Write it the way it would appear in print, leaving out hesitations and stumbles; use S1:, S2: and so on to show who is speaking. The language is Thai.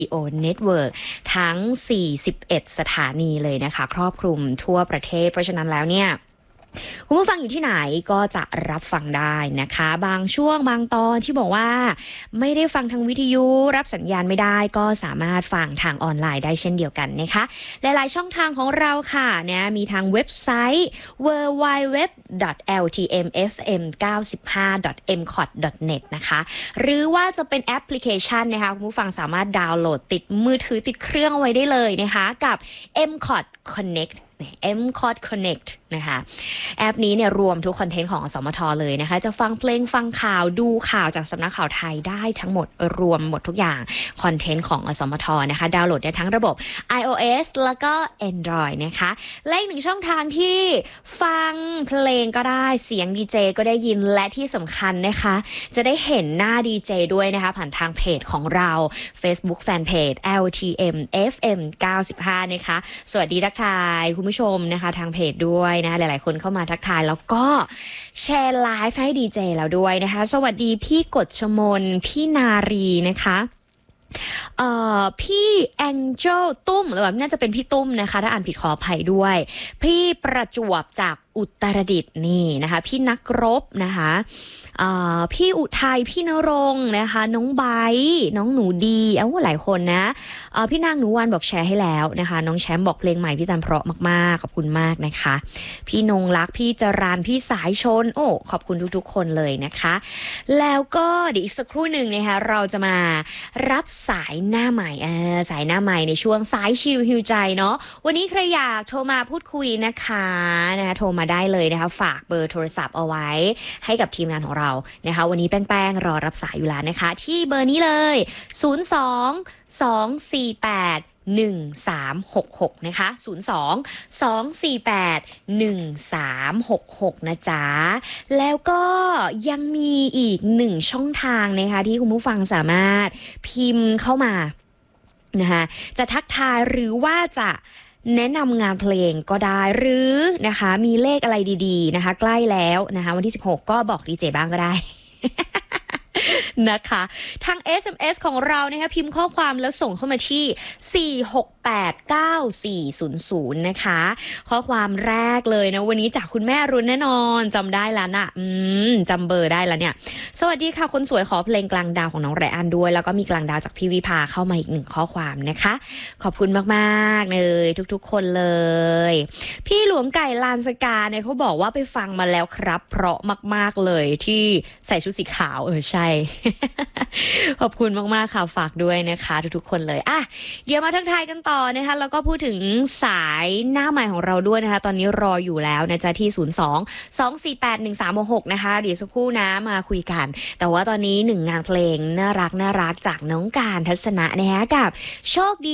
S1: Radio Network ทั้ง 41 สถานีเลยนะคะครอบคลุมทั่วประเทศเพราะฉะนั้นแล้วเนี่ยคุณผู้ฟังอยู่ที่ไหนก็จะรับฟังได้นะคะบางช่วงบางตอนที่บอกว่าไม่ได้ฟังทางวิทยุรับสัญญาณไม่ได้ก็สามารถฟังทางออนไลน์ได้เช่นเดียวกันนะคะหลายๆช่องทางของเราค่ะนะมีทางเว็บไซต์ www.ltmfm95.mcot.net นะคะหรือว่าจะเป็นแอปพลิเคชันนะคะคุณผู้ฟังสามารถดาวน์โหลดติดมือถือติดเครื่องเอาไว้ได้เลยนะคะกับ mcot connect mcot connect นะคะแอปนี้เนี่ยรวมทุกคอนเทนต์ของอสมทเลยนะคะจะฟังเพลงฟังข่าวดูข่าวจากสำนักข่าวไทยได้ทั้งหมดรวมหมดทุกอย่างคอนเทนต์ของอสมทนะคะดาวน์โหลดได้ทั้งระบบ iOS แล้วก็ Android นะคะและอีกหนึ่งช่องทางที่ฟังเพลงก็ได้เสียงดีเจก็ได้ยินและที่สำคัญนะคะจะได้เห็นหน้าดีเจด้วยนะคะผ่านทางเพจของเรา Facebook Fanpage LTM FM 95นะคะสวัสดีทักทายคุณผู้ชมนะคะทางเพจด้วยนะหลายๆคนเข้ามาทักทายแล้วก็แชร์ไลฟ์ให้ดีเจแล้วด้วยนะคะสวัสดีพี่กฎชมนพี่นารีนะคะพี่แองเจลตุ้มหรือว่าน่าจะเป็นพี่ตุ้มนะคะถ้าอ่านผิดขออภัยด้วยพี่ประจวบจากอุตรดิตถ์นี่นะคะพี่นักรบนะคะพี่อุทัยพี่นรงค์นะคะน้องไบร์น้องหนูดีหลายคนนะพี่นางหนูวันบอกแชร์ให้แล้วนะคะน้องแชมป์บอกเพลงใหม่พี่ตันเพราะมากๆขอบคุณมากนะคะพี่นงรักพี่จรานพี่สายชนขอบคุณทุกๆคนเลยนะคะแล้วก็เดี๋ยวอีกสักครู่หนึ่งนะคะเราจะมารับสายหน้าใหม่สายหน้าใหม่ในช่วงสายชิลฮิวใจเนาะวันนี้ใครอยากโทรมาพูดคุยนะคะโทรมาได้เลยนะคะฝากเบอร์โทรศัพท์เอาไว้ให้กับทีมงานของเรานะคะวันนี้แป้งรอรับสายอยู่แล้วนะคะที่เบอร์นี้เลย02-248-1366นะคะ02-248-1366นะจ๊ะแล้วก็ยังมีอีกหนึ่งช่องทางนะคะที่คุณผู้ฟังสามารถพิมพ์เข้ามานะคะจะทักทายหรือว่าจะแนะนำงานเพลงก็ได้หรือนะคะมีเลขอะไรดีๆนะคะใกล้แล้วนะคะวันที่16ก็บอกดีเจบ้างก็ได้ นะคะทาง SMS ของเรานะคะพิมพ์ข้อความแล้วส่งเข้ามาที่4689400นะคะข้อความแรกเลยนะวันนี้จากคุณแม่รุนแน่นอนจำได้แล้วนะจำเบอร์ได้แล้วเนี่ยสวัสดีค่ะคนสวยขอเพลงกลางดาวของน้องไรอันด้วยแล้วก็มีกลางดาวจากพี่วิภาเข้ามาอีกหนึ่งข้อความนะคะขอบคุณมากๆเลยทุกๆคนเลยพี่หลวงไก่ลานสกาเนี่ยเขาบอกว่าไปฟังมาแล้วครับเพราะมากๆเลยที่ใส่ชุดสีขาวใช่ ขอบคุณมากๆค่ะฝากด้วยนะคะทุกๆคนเลยเดี๋ยวมาทักทายกันต่อนะคะแล้วก็พูดถึงสายหน้าใหม่ของเราด้วยนะคะตอนนี้รออยู่แล้วนะจ๊ะที่02-248-1366นะคะเดี๋ยวสักครู่นะมาคุยกันแต่ว่าตอนนี้หนึ่งงานเพลงน่ารักจากน้องการทัศนะนะคะกับโชคดี